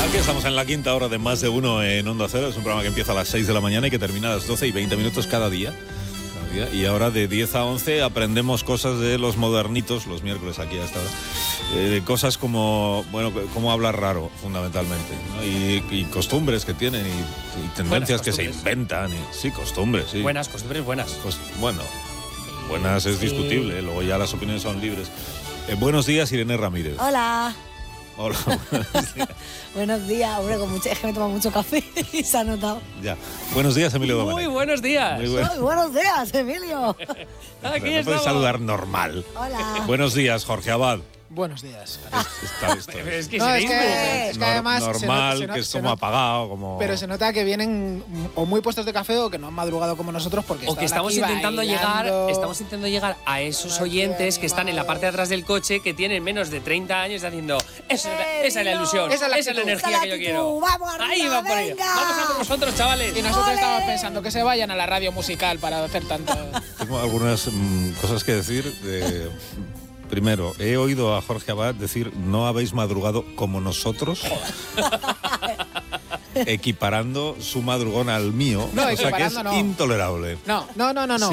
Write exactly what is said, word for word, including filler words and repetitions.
Aquí estamos en la quinta hora de Más de Uno en Onda Cero. Es un programa que empieza a las seis de la mañana y que termina a las doce y veinte minutos cada día. Cada día. Y ahora de diez a once aprendemos cosas de los modernitos, los miércoles aquí a esta hora. Eh, cosas como, bueno, cómo hablar raro, fundamentalmente, ¿no? y, y costumbres que tienen y, y tendencias que se inventan. Y, sí, costumbres, sí. Buenas, costumbres buenas. Pues, bueno, buenas es Sí. discutible, luego ya las opiniones son libres. Eh, buenos días, Irene Ramírez. Hola. Hola, buenos días. Buenos días, hombre, con mucho, es que me tomo mucho café y se ha notado. Ya. Buenos días, Emilio Muy Domenech. buenos días. Muy bueno. Ay, buenos días, Emilio. Aquí No puedes estamos. saludar normal. Hola. Buenos días, Jorge Abad. Buenos días. Está esto. Pero es que No, seréis es que, muy- es que además se normal, nota- se nota- que es se como nota- apagado, como... Pero se nota que vienen o muy puestos de café o que no han madrugado como nosotros porque O que estaban estamos aquí intentando llegar, bailando. estamos intentando llegar a esos oyentes que están en la parte de atrás del coche que tienen menos de treinta años haciendo esa, ¡Eh, esa es la no! ilusión, Esa es la esa es la actitud. energía Esa es que la yo quiero. actitud. ¡Vamos arriba, Ahí va por ello. venga! Vamos a por vosotros, chavales. Y nosotros ¡Ole! estamos pensando que se vayan a la radio musical para hacer tanto. Tengo algunas mm, cosas que decir. De... Primero, he oído a Jorge Abad decir no habéis madrugado como nosotros, equiparando su madrugón al mío, No, o sea que es equiparando no. intolerable. No, no, no, no, no.